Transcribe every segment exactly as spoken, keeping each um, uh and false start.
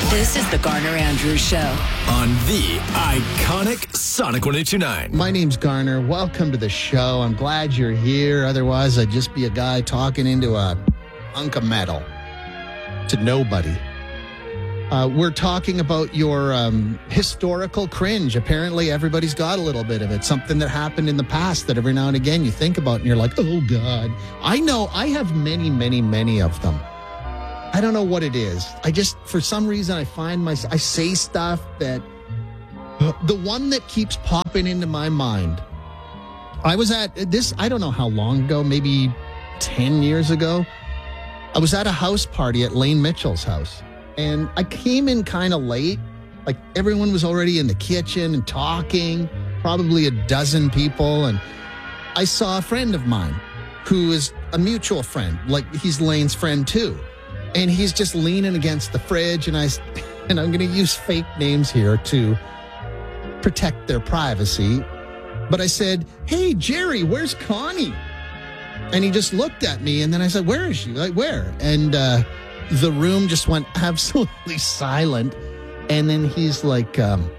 This is the Garner Andrews Show on the iconic Sonic one oh two point nine. My name's Garner. Welcome to the show. I'm glad you're here. Otherwise, I'd just be a guy talking into a hunk of metal to nobody. Uh, we're talking about your um, historical cringe. Apparently, everybody's got a little bit of it. Something that happened in the past that every now and again you think about and you're like, oh, God. I know I have many, many, many of them. I don't know what it is. I just, for some reason, I find my, I say stuff that, the one that keeps popping into my mind. I was at this, I don't know how long ago, maybe ten years ago. I was at a house party at Lane Mitchell's house. And I came in kind of late. Like everyone was already in the kitchen and talking, probably a dozen people. And I saw a friend of mine who is a mutual friend. Like he's Lane's friend too. And he's just leaning against the fridge. And, I, and I'm going to use fake names here to protect their privacy. But I said, hey, Jerry, where's Connie? And he just looked at me. And then I said, where is she? Like, where? And, uh, the room just went absolutely silent. And then he's like, um,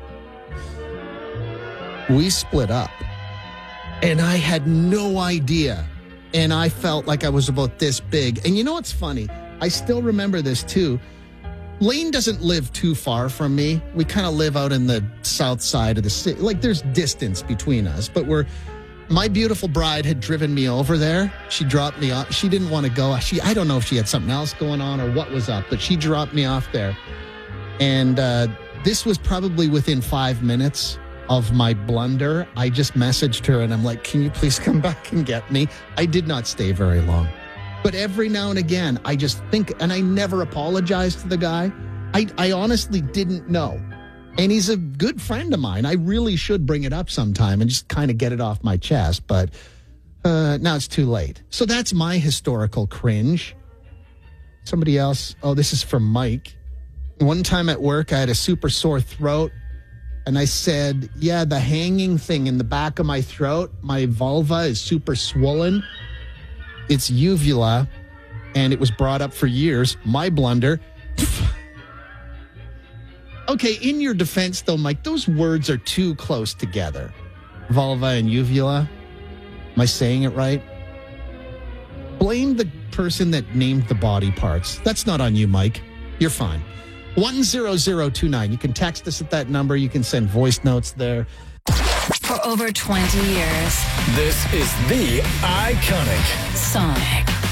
we split up. And I had no idea. And I felt like I was about this big. And you know what's funny? I still remember this too. Lane doesn't live too far from me. We kind of live out in the south side of the city. Like there's distance between us, but we're, my beautiful bride had driven me over there. She dropped me off. She didn't want to go. She, I don't know if she had something else going on or what was up, but she dropped me off there. And uh, this was probably within five minutes of my blunder. I just messaged her and I'm like, can you please come back and get me? I did not stay very long. But every now and again, I just think, and I never apologized to the guy. I, I honestly didn't know. And he's a good friend of mine. I really should bring it up sometime and just kind of get it off my chest. But uh, now it's too late. So that's my historical cringe. Somebody else. Oh, this is from Mike. One time at work, I had a super sore throat. And I said, yeah, the hanging thing in the back of my throat, my vulva is super swollen. It's uvula. And it was brought up for years. My blunder. Okay, in your defense, though, Mike, those words are too close together. Vulva and uvula. Am I saying it right? Blame the person that named the body parts. That's not on you, Mike. You're fine. one zero zero two nine. You can text us at that number. You can send voice notes there. for over twenty years. This is the iconic Sonic.